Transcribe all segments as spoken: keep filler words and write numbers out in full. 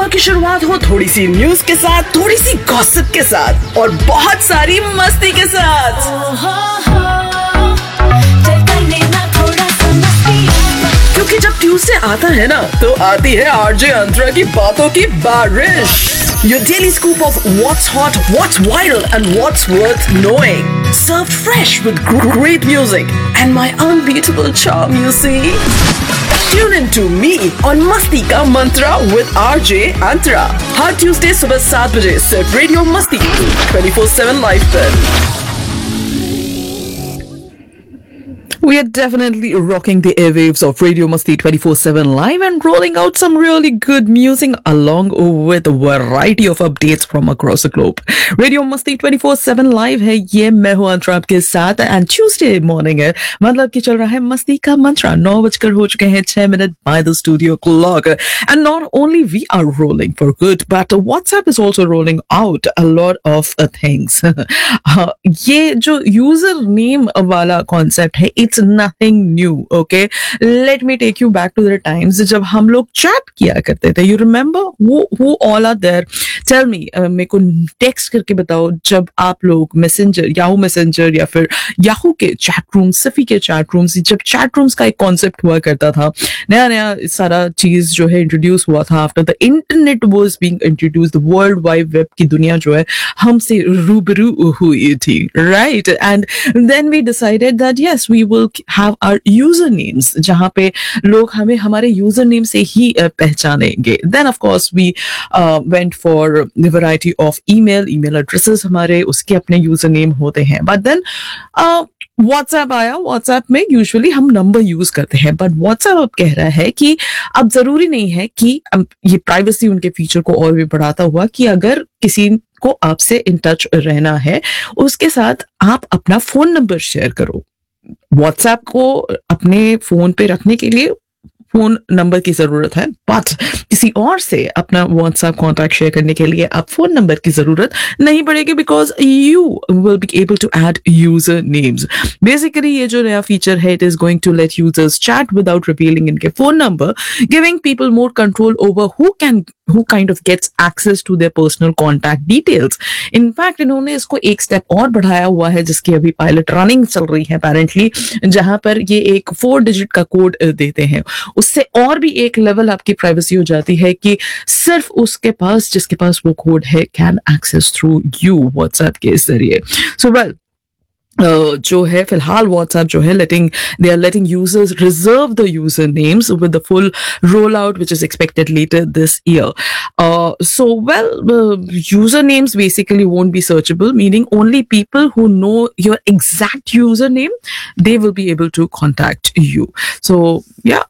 सुबह की शुरुआत हो थोड़ी सी न्यूज के साथ, थोड़ी सी गॉसिप के साथ और बहुत सारी मस्ती के साथ। क्योंकि जब ट्यूसडे आता है ना, तो आती है आरजे अंतरा की बातों की बारिश। Your daily scoop of what's hot, what's viral, and what's worth knowing. Served fresh with gr- great music and my unbeatable charm, you see. Tune in to me on Masti Ka Mantra with R J Antara. Her Tuesday सुबह सात बजे सिर्फ radio मस्ती twenty-four seven live पर। We are definitely rocking the airwaves of Radio Masti twenty-four seven live and rolling out some really good music along with a variety of updates from across the globe. Radio Masti twenty-four seven live है, ये मैं हूँ अंतरा आपके साथ and Tuesday morning है, मतलब कि चल रहा है मस्ती का मंत्रा। नौ बजकर हो चुके हैं छह minute by the studio clock and not only we are rolling for good but WhatsApp is also rolling out a lot of uh, things. uh, ये जो user name वाला concept है, it's nothing new, okay? Let me take you back to the times जब हम लोग chat किया करते थे. You remember who who all are there? Tell me, uh, मेरे को text करके बताओ जब आप लोग मैसेंजर, याहू मैसेंजर या फिर याहू के चैट रूम, सफी के चैट रूम, जब चैट रूम्स का एक कॉन्सेप्ट हुआ करता था, नया नया सारा चीज जो है इंट्रोड्यूस हुआ था after the internet was being introduced, world wide web की दुनिया जो है हमसे रूबरू हुई थी, right? And then we decided that yes we will have our user names, जहां पे लोग हमें हमारे यूजर नेम से ही uh, पहचानेंगे. Then of course we went for variety of email email addresses, हमारे उसके अपने यूजर नेम होते हैं. बट देन व्हाट्सएप आया. व्हाट्सएप में यूजुअली हम नंबर यूज करते हैं, बट व्हाट्सएप अब कह रहा है कि अब जरूरी नहीं है कि ये प्राइवेसी उनके फीचर को और भी बढ़ाता हुआ कि अगर किसी को आपसे इन टच रहना है, उसके साथ आप अपना फोन नंबर शेयर करो. व्हाट्सएप को अपने फोन पे रखने के लिए फोन नंबर की जरूरत है, बट किसी और से अपना व्हाट्सएप कॉन्टैक्ट शेयर करने के लिए आप फोन नंबर की जरूरत नहीं पड़ेगी, because you will be able to add user names. Basically ये जो नया फीचर है, it is going to late users chat without revealing इनके phone number, giving people more control over who can who kind of gets access to their personal contact details. In fact, इन्होंने इसको एक step और बढ़ाया हुआ है, जिसकी अभी पायलट रनिंग चल रही है apparently, जहां पर ये एक फोर डिजिट का कोड देते हैं. उससे और भी एक लेवल आपकी प्राइवेसी हो जाती है कि सिर्फ उसके पास, जिसके पास वो कोड है, can access through you WhatsApp के जरिए. सो वेल, Uh, जो है फिलहाल WhatsApp जो है letting they are letting users reserve the user names with the full rollout which is expected later this year. Uh, so well, uh, user names basically won't be searchable, meaning only people who know your exact username, they will be able to contact you. So yeah.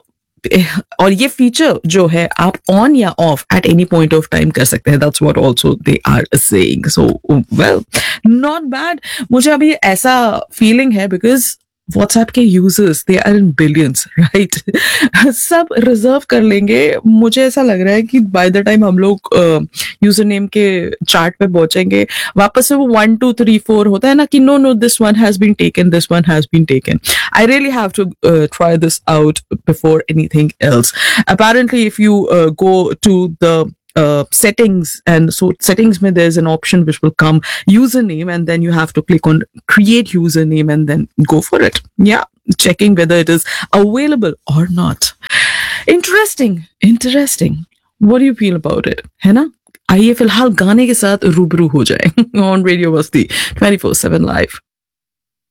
और ये feature जो है आप on या of at any point of time कर सकते हैं. That's what also they are saying. So well, not bad. मुझे अभी ऐसा फीलिंग है बिकॉज व्हाट्सएप के users they are in billions, right? सब रिजर्व कर लेंगे. मुझे ऐसा लग रहा है कि बाय द टाइम हम लोग यूजर नेम के चार्ट पे पहुंचेंगे, वापस से वो वन टू थ्री फोर होता है ना कि no no this one has been taken, this one has been taken. I really have to try this out before anything else. Apparently if you go to the Uh, settings, and so settings mein there's an option which will come username, and then you have to click on create username and then go for it. Yeah, checking whether it is available or not. Interesting, interesting. What do you feel about it? है ना? आइए फिलहाल गाने के साथ रूबरू हो जाए on Radio Masti twenty-four seven live.